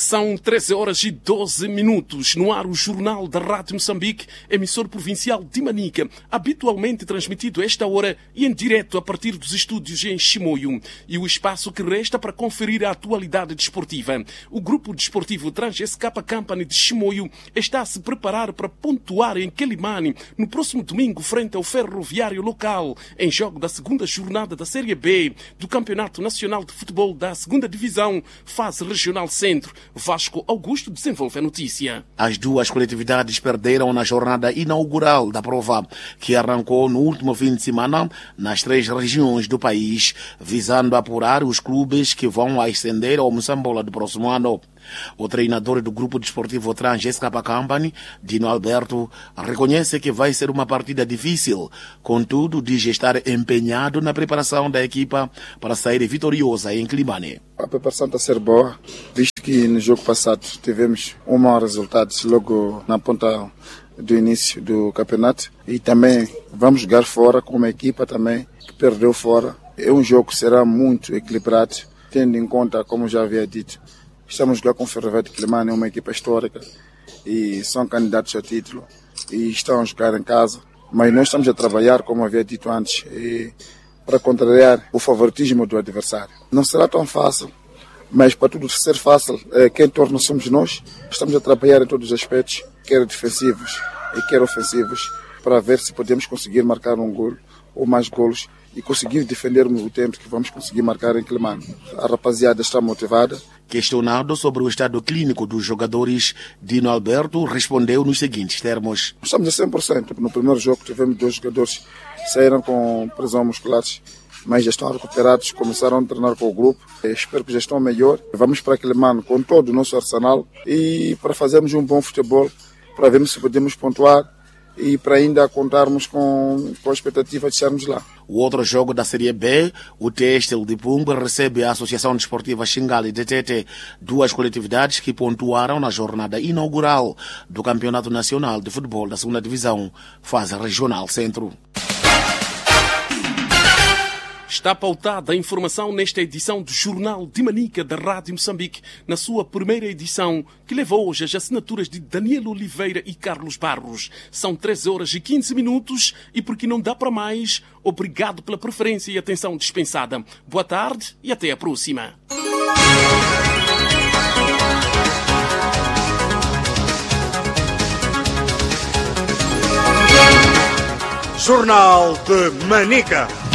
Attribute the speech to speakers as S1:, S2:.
S1: São 13h12. No ar o Jornal da Rádio Moçambique, emissor provincial de Manica, habitualmente transmitido a esta hora e em direto a partir dos estúdios em Chimoio. E o espaço que resta para conferir a atualidade desportiva. O grupo desportivo Trans-SK Company de Chimoio está a se preparar para pontuar em Quelimane no próximo domingo frente ao ferroviário local, em jogo da segunda jornada da Série B do Campeonato Nacional de Futebol da Segunda Divisão, fase regional centro. Vasco Augusto desenvolve a notícia.
S2: As duas coletividades perderam na jornada inaugural da prova, que arrancou no último fim de semana nas 3 regiões do país, visando apurar os clubes que vão ascender ao Moçambola do próximo ano. O treinador do grupo desportivo Trans-SK Company, Dino Alberto, reconhece que vai ser uma partida difícil, contudo diz estar empenhado na preparação da equipa para sair vitoriosa em Quelimane.
S3: A preparação está a ser boa, visto que no jogo passado tivemos um mau resultado logo na ponta do início do campeonato, e também vamos jogar fora com uma equipa também que perdeu fora. É um jogo que será muito equilibrado, tendo em conta, como já havia dito, estamos a jogar com o Ferroviário de Quelimane, uma equipa histórica, e são candidatos a título, e estão a jogar em casa. Mas nós estamos a trabalhar, como havia dito antes, para contrariar o favoritismo do adversário. Não será tão fácil, mas para tudo ser fácil, quem torna somos nós. Estamos a trabalhar em todos os aspectos, quer defensivos e quer ofensivos, para ver se podemos conseguir marcar um golo ou mais golos e conseguir defendermos o tempo que vamos conseguir marcar em Quelimane. A rapaziada está motivada.
S2: Questionado sobre o estado clínico dos jogadores, Dino Alberto respondeu nos seguintes termos.
S3: Estamos a 100%. No primeiro jogo tivemos 2 jogadores que saíram com prisão musculares, mas já estão recuperados, começaram a treinar com o grupo. Espero que já estão melhor. Vamos para Quelimane com todo o nosso arsenal e para fazermos um bom futebol, para vermos se podemos pontuar e para ainda contarmos com a expectativa de estarmos lá.
S2: O outro jogo da Série B, o Têxtil de Pumba recebe a Associação Desportiva Xingali de Tete, 2 coletividades que pontuaram na jornada inaugural do Campeonato Nacional de Futebol da Segunda Divisão, fase regional centro.
S1: Está pautada a informação nesta edição do Jornal de Manica da Rádio Moçambique, na sua primeira edição, que levou hoje as assinaturas de Daniel Oliveira e Carlos Barros. São 13h15 e porque não dá para mais, obrigado pela preferência e atenção dispensada. Boa tarde e até a próxima.
S4: Jornal de Manica.